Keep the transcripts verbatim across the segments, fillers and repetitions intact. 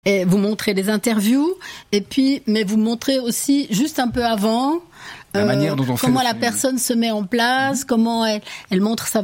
Et vous montrez les interviews, et puis, mais vous montrez aussi juste un peu avant la euh, manière dont on fait comment le la film. personne se met en place, mmh. comment elle, elle montre sa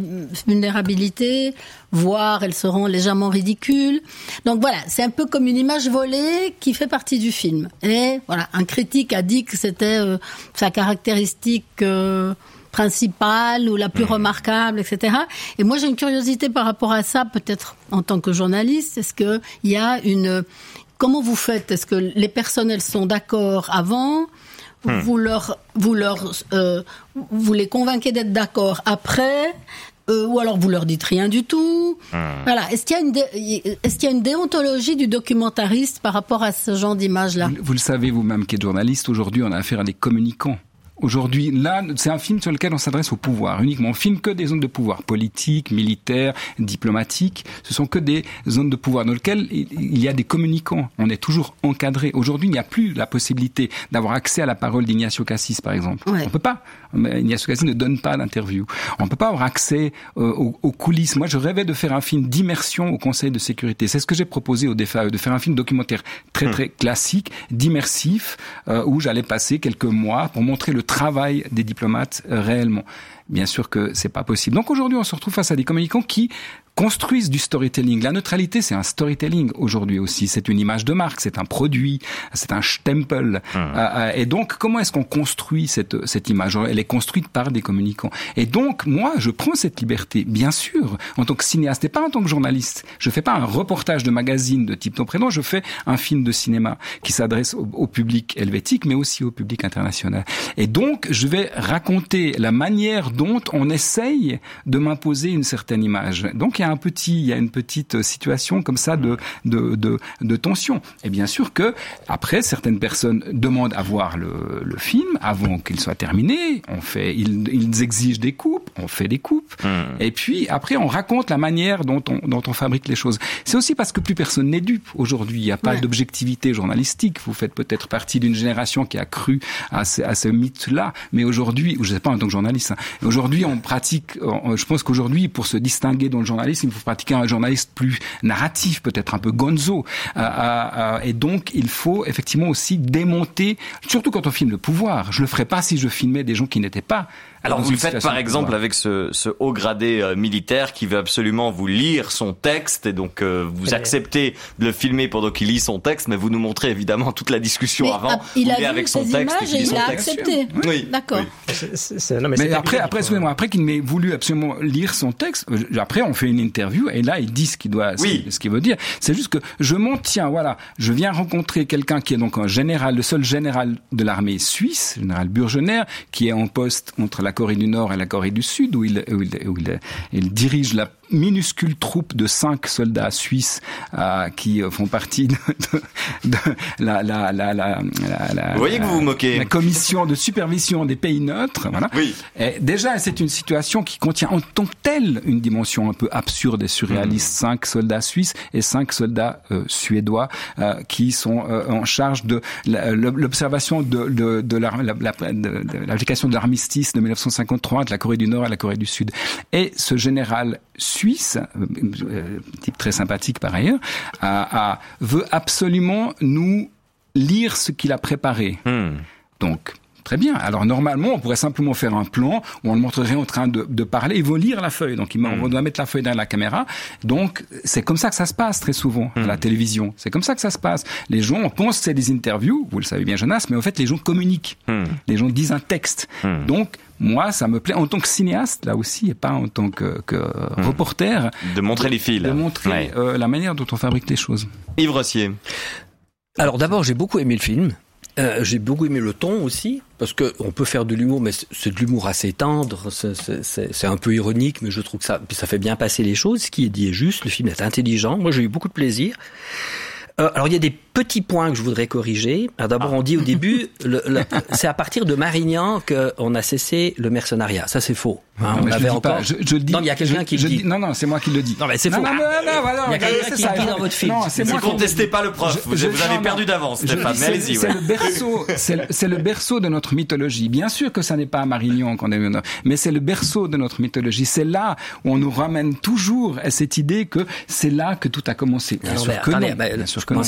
vulnérabilité, voire elle se rend légèrement ridicule. Donc voilà, c'est un peu comme une image volée qui fait partie du film. Et voilà, un critique a dit que c'était euh, sa caractéristique euh, principale ou la plus mmh. remarquable, et cetera. Et moi, j'ai une curiosité par rapport à ça, peut-être en tant que journaliste. Est-ce que il y a une... Comment vous faites ? Est-ce que les personnes, elles sont d'accord avant ? mmh. Vous leur... Vous, leur euh, vous les convainquez d'être d'accord après ? Euh, ou alors vous leur dites rien du tout. Mmh. Voilà. Est-ce qu'il y a une dé... est-ce qu'il y a une déontologie du documentariste par rapport à ce genre d'image-là ? Vous, vous le savez vous-même qui êtes journaliste, aujourd'hui on a affaire à des communicants. Aujourd'hui, là, c'est un film sur lequel on s'adresse au pouvoir uniquement. On filme que des zones de pouvoir politiques, militaires, diplomatiques. Ce sont que des zones de pouvoir dans lesquelles il y a des communicants. On est toujours encadré. Aujourd'hui, il n'y a plus la possibilité d'avoir accès à la parole d'Ignacio Cassis, par exemple. Ouais. On peut pas. Ignacio Cassis ne donne pas d'interview. On peut pas avoir accès euh, aux, aux coulisses. Moi, je rêvais de faire un film d'immersion au Conseil de sécurité. C'est ce que j'ai proposé au D F A E, de faire un film documentaire très très classique, d'immersif, euh, où j'allais passer quelques mois pour montrer le travail des diplomates euh, réellement. Bien sûr que c'est pas possible. Donc aujourd'hui, on se retrouve face à des communicants qui construisent du storytelling. La neutralité, c'est un storytelling aujourd'hui aussi. C'est une image de marque, c'est un produit, c'est un stempel. Mmh. Euh, et donc, comment est-ce qu'on construit cette, cette image ? Elle est construite par des communicants. Et donc, moi, je prends cette liberté, bien sûr, en tant que cinéaste et pas en tant que journaliste. Je fais pas un reportage de magazine de type ton prénom, je fais un film de cinéma qui s'adresse au, au public helvétique, mais aussi au public international. Et donc, je vais raconter la manière dont on essaye de m'imposer une certaine image. Donc, il y a un petit, il y a une petite situation comme ça de, de, de, de tension. Et bien sûr que, après, certaines personnes demandent à voir le, le film avant qu'il soit terminé. On fait, ils, ils exigent des coupes, on fait des coupes. Mmh. Et puis, après, on raconte la manière dont on, dont on fabrique les choses. C'est aussi parce que plus personne n'est dupe aujourd'hui. Il n'y a pas ouais. d'objectivité journalistique. Vous faites peut-être partie d'une génération qui a cru à ce, à ce mythe-là. Mais aujourd'hui, ou je ne sais pas en tant que journaliste, hein, aujourd'hui, on pratique, on, je pense qu'aujourd'hui, pour se distinguer dans le journalisme, il faut pratiquer un journaliste plus narratif, peut-être un peu gonzo. Euh, euh, et donc, il faut effectivement aussi démonter, surtout quand on filme le pouvoir. Je le ferais pas si je filmais des gens qui n'étaient pas. Alors vous le faites par exemple avec ce, ce haut gradé euh, militaire qui veut absolument vous lire son texte et donc euh, vous acceptez de le filmer pendant qu'il lit son texte, mais vous nous montrez évidemment toute la discussion mais avant. Il a vu avec son texte et il, il a accepté. Oui, oui. D'accord. Oui. C'est, c'est, c'est, non, mais, mais après, après, excusez-moi, après qu'il m'ait voulu absolument lire son texte, après on fait une interview et là il dit ce qu'il doit, oui. ce qu'il veut dire. C'est juste que je monte, tiens, voilà, je viens rencontrer quelqu'un qui est donc un général, le seul général de l'armée suisse, général Burgener, qui est en poste entre la Corée du Nord et la Corée du Sud, où il, où il, où il, il dirige la minuscule troupe de cinq soldats suisses euh, qui font partie de, de, de la, la, la, la, la, vous voyez la, que vous vous moquez. La commission de supervision des pays neutres. Voilà. Oui. Et déjà, c'est une situation qui contient en tant que telle une dimension un peu absurde et surréaliste. Mmh. Cinq soldats suisses et cinq soldats euh, suédois euh, qui sont euh, en charge de la, l'observation de, de, de, la, la, la, de, de l'application de l'armistice de dix-neuf cent cinquante-trois entre la Corée du Nord et la Corée du Sud. Et ce général suisse, euh, type très sympathique par ailleurs, a, a, veut absolument nous lire ce qu'il a préparé. Mmh. Donc, très bien. Alors normalement, on pourrait simplement faire un plan où on le montrerait en train de, de parler. Ils vont lire la feuille. Donc, mmh. on doit mettre la feuille derrière la caméra. Donc, c'est comme ça que ça se passe très souvent mmh. à la télévision. C'est comme ça que ça se passe. Les gens, on pense que c'est des interviews. Vous le savez bien, Jonas, mais en fait, les gens communiquent. Mmh. Les gens disent un texte. Mmh. Donc, moi, ça me plaît, en tant que cinéaste, là aussi, et pas en tant que, que mmh. reporter. De montrer les fils. De montrer ouais. euh, la manière dont on fabrique les choses. Yves Rossier. Alors d'abord, j'ai beaucoup aimé le film. Euh, j'ai beaucoup aimé le ton aussi, parce que on peut faire de l'humour, mais c'est de l'humour assez tendre, c'est, c'est, c'est un peu ironique, mais je trouve que ça, ça fait bien passer les choses. Ce qui est dit est juste, le film est intelligent. Moi, j'ai eu beaucoup de plaisir. Euh, alors, il y a des petits points que je voudrais corriger. Alors, d'abord, ah. on dit au début, le, le, c'est à partir de Marignan qu'on a cessé le mercenariat. Ça, c'est faux. Hein, non, on avait encore. Pas. Je, je dis. Non, il y a quelqu'un je, qui je le dit. dit. Non, non, c'est moi qui le dis. Non, mais c'est non, faux. Non, non, non, non, non, il y a quelqu'un qui le dit dans votre film. Non, c'est ne moi. contestez pas le prof. Je, vous, je, vous avez non, perdu d'avance, Stéphane. Mais allez-y. C'est ouais. le berceau. C'est le, c'est le berceau de notre mythologie. Bien sûr que ça n'est pas à Marignan qu'on est venu, mais c'est le berceau de notre mythologie. C'est là où on nous ramène toujours à cette idée que c'est là que tout a commencé. Bien alors, sûr mais, que attendez, non. Bah, Bien sûr